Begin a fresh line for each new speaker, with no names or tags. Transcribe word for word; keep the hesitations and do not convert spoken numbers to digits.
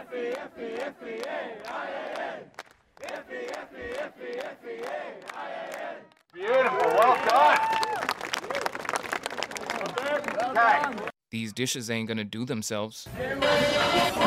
Beautiful, well done. Okay.
These dishes ain't gonna do themselves.
Get ready.